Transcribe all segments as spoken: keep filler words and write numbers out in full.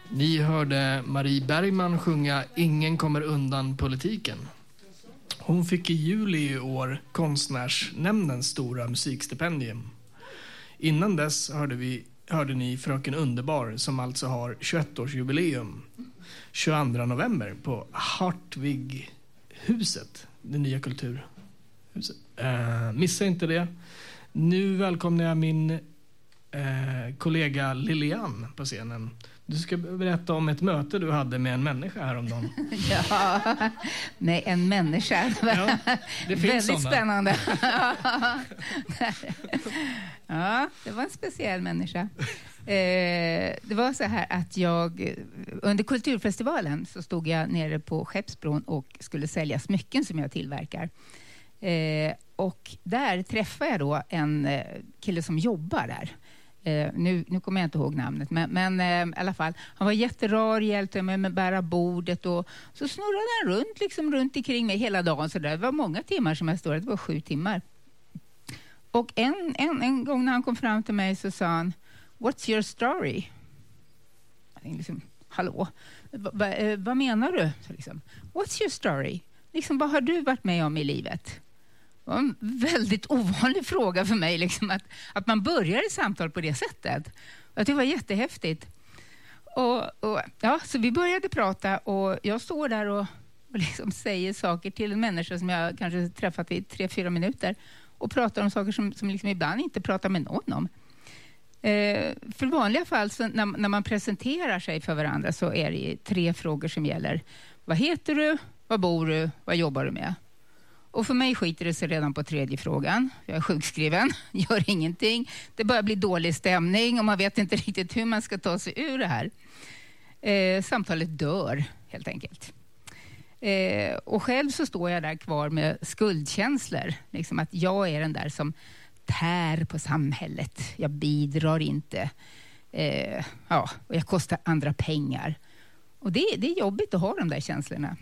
Ni hörde Marie Bergman sjunga Ingen kommer undan politiken. Hon fick i juli i år Konstnärsnämndens stora musikstipendium. Innan dess hörde, vi, hörde ni Fröken Underbar som alltså har tjugoett-årsjubileum tjugoandra november på Hartvighuset, det nya kulturhuset. Uh, missa inte det. Nu välkomnar jag min uh, kollega Lilian på scenen. Du ska berätta om ett möte du hade med en människa häromdagen. Ja, med en människa. Ja, det finns väldigt såna. Spännande. Ja, det var en speciell människa. Eh, det var så här att jag under kulturfestivalen så stod jag nere på Skeppsbron och skulle sälja smycken som jag tillverkar. Eh, och där träffade jag då en eh, kille som jobbar där. Uh, nu, nu kommer jag inte ihåg namnet, men, men uh, i alla fall, han var jätterar, hjälpte mig med att bära bordet och så snurrade han runt, liksom runt omkring mig hela dagen. Så där. Det var många timmar som jag stod, det var sju timmar. Och en, en, en gång när han kom fram till mig så sa han, "What's your story?" Jag tänkte liksom, hallå, va, va, uh, vad menar du? Så liksom, "What's your story?" Liksom, vad har du varit med om i livet? Det var en väldigt ovanlig fråga för mig, liksom, att, att man börjar ett samtal på det sättet. Jag tyckte det var jättehäftigt. Och, och, ja, så vi började prata och jag står där och, och liksom säger saker till en människa som jag kanske träffat i tre, fyra minuter och pratar om saker som, som liksom ibland inte pratar med någon om. Eh, för vanliga fall så när, när man presenterar sig för varandra så är det tre frågor som gäller. Vad heter du? Vad bor du? Vad jobbar du med? Och för mig skiter det sig redan på tredje frågan. Jag är sjukskriven, gör ingenting. Det börjar bli dålig stämning och man vet inte riktigt hur man ska ta sig ur det här. Eh, samtalet dör helt enkelt. Eh, och själv så står jag där kvar med skuldkänslor. Liksom att jag är den där som tär på samhället. Jag bidrar inte. Eh, ja, och jag kostar andra pengar. Och det, det är jobbigt att ha de där känslorna.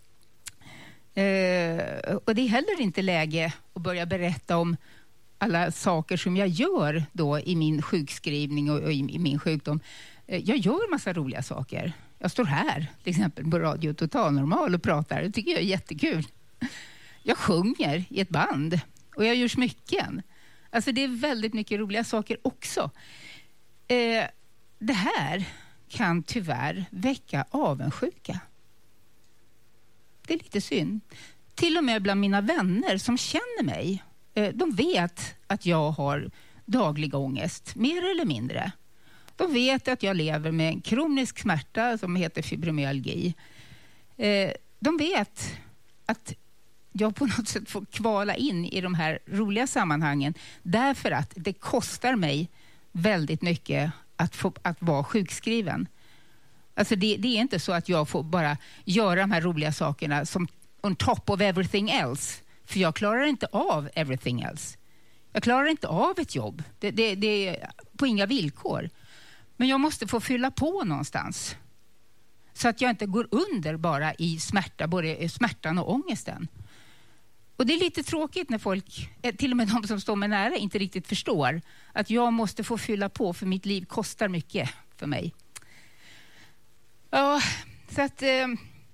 Uh, och det är heller inte läge att börja berätta om alla saker som jag gör då i min sjukskrivning och, och i, i min sjukdom. Uh, jag gör massa roliga saker. Jag står här till exempel på Radio Total Normal och pratar. Det tycker jag är jättekul. Jag sjunger i ett band och jag gör smycken. Alltså det är väldigt mycket roliga saker också. Uh, det här kan tyvärr väcka avundsjuka. Det är lite synd. Till och med bland mina vänner som känner mig, de vet att jag har daglig ångest, mer eller mindre. De vet att jag lever med en kronisk smärta som heter fibromyalgi. De vet att jag på något sätt får kvala in i de här roliga sammanhangen därför att det kostar mig väldigt mycket att, få, att vara sjukskriven. Alltså det, det är inte så att jag får bara göra de här roliga sakerna som on top of everything else. För jag klarar inte av everything else. Jag klarar inte av ett jobb. Det, det, det är på inga villkor. Men jag måste få fylla på någonstans. Så att jag inte går under bara i smärta, både smärtan och ångesten. Och det är lite tråkigt när folk, till och med de som står mig nära, inte riktigt förstår att jag måste få fylla på för mitt liv kostar mycket för mig. Ja, så att eh,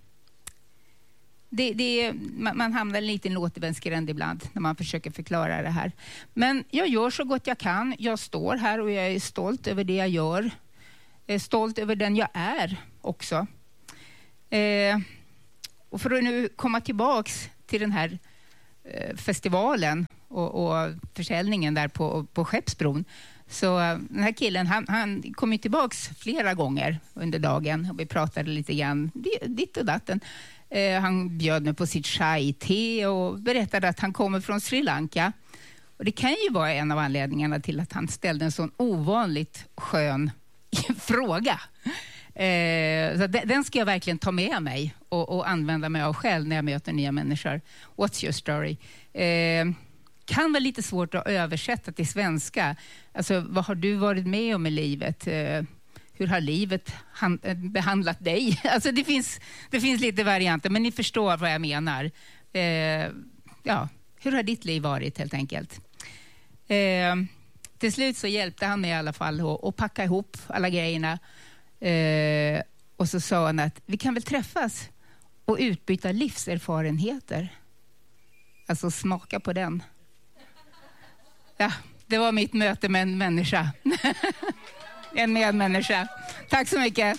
det, det, man, man hamnar lite i en återvändsgränd ibland när man försöker förklara det här. Men jag gör så gott jag kan. Jag står här och jag är stolt över det jag gör. Jag är stolt över den jag är också. Eh, och för att nu komma tillbaks till den här eh, festivalen och, och försäljningen där på, på Skeppsbron. Så den här killen, han, han kom ju tillbaks flera gånger under dagen och vi pratade lite grann ditt och datten. Eh, han bjöd mig på sitt chai-te och berättade att han kommer från Sri Lanka. Och det kan ju vara en av anledningarna till att han ställde en sån ovanligt skön fråga. Eh, så den, den ska jag verkligen ta med mig och, och använda mig av själv när jag möter nya människor. What's your story? Eh, kan vara lite svårt att översätta till svenska. Alltså, vad har du varit med om i livet? Eh, hur har livet han, eh, behandlat dig? Alltså, det finns, det finns lite varianter, men ni förstår vad jag menar. Eh, ja, hur har ditt liv varit helt enkelt? Eh, till slut så hjälpte han mig i alla fall att, att packa ihop alla grejerna. Eh, och så sa han att vi kan väl träffas och utbyta livserfarenheter. Alltså smaka på den. Ja, det var mitt möte med en människa. En medmänniska. Tack så mycket.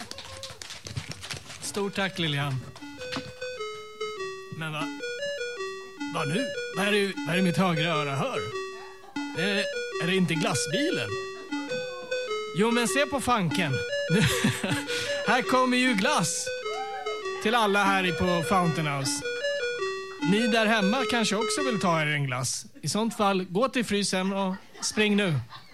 Stort tack, Lilian. Men vad? Vad nu? Vad är det, vad är det mitt högra öra hör? Är, är det inte glassbilen? Jo, men se på fanken. Här kommer ju glass. Till alla här i på Fountain House. Ni där hemma kanske också vill ta er en glass. I sånt fall, gå till frysen och spring nu.